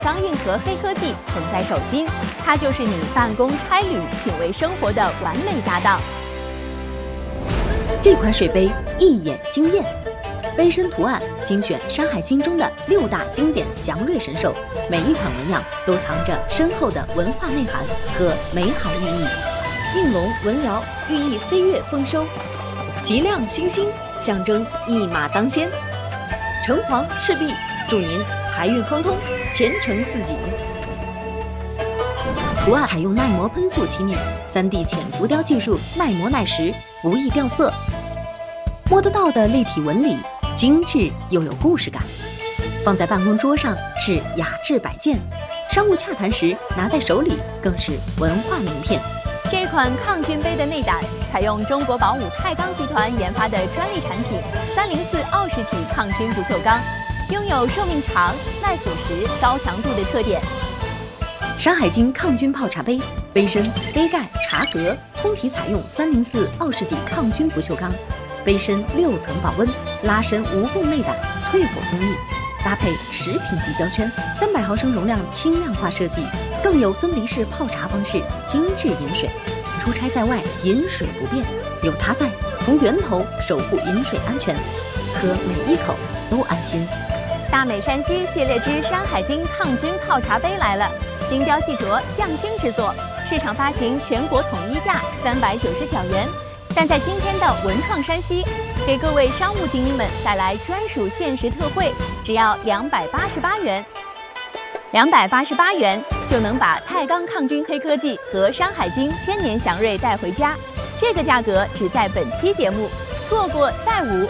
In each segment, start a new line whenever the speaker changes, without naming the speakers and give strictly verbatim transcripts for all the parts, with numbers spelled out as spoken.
钢硬核黑科技捧在手心，它就是你办公差旅、品味生活的完美搭档。
这款水杯一眼惊艳，杯身图案精选《山海经》中的六大经典祥瑞神兽，每一款纹样都藏着深厚的文化内涵和美好寓意。应龙文爻寓意飞跃丰收，极亮星星象征一马当先，橙黄赤壁祝您财运亨通，前程似锦。图案采用耐磨喷塑漆面， 三 D 浅浮雕技术，耐磨耐蚀，不易掉色。摸得到的立体纹理，精致又有故事感。放在办公桌上是雅致摆件，商务洽谈时拿在手里更是文化名片。
这款抗菌杯的内胆采用中国宝武太钢集团研发的专利产品三零四奥氏体抗菌不锈钢，拥有寿命长、耐腐蚀、高强度的特点。
山海经抗菌泡茶杯，杯身、杯盖、茶格通体采用三零四奥氏体抗菌不锈钢，杯身六层保温，拉伸无缝内胆，淬火工艺，搭配食品级胶圈，三百毫升容量轻量化设计，更有分离式泡茶方式，精致饮水。出差在外，饮水不变，有它在，从源头守护饮水安全，喝每一口都安心。
大美山西系列之山海经抗菌泡茶杯来了，精雕细琢，匠心制作，市场发行全国统一价三百九十九元。但在今天的文创山西，给各位商务精英们带来专属限时特惠，只要两百八十八元。两百八十八元就能把太钢抗菌黑科技和山海经千年祥瑞带回家，这个价格只在本期节目，错过再无。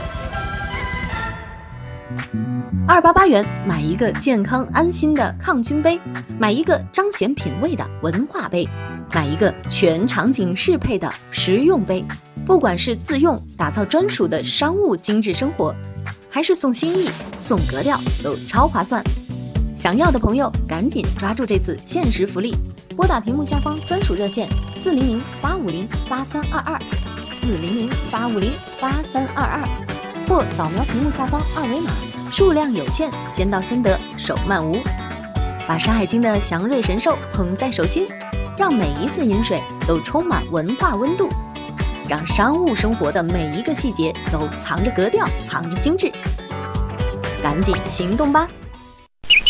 二八八元买一个健康安心的抗菌杯，买一个彰显品味的文化杯，买一个全场景适配的实用杯。不管是自用打造专属的商务精致生活，还是送心意送格调，都超划算。想要的朋友赶紧抓住这次限时福利，拨打屏幕下方专属热线四零零八五零八三二二四零零八五零八三二二，或扫描屏幕下方二维码，数量有限，先到先得，手慢无。把山海经的祥瑞神兽捧在手心，让每一次饮水都充满文化温度，让商务生活的每一个细节都藏着格调，藏着精致。赶紧行动吧！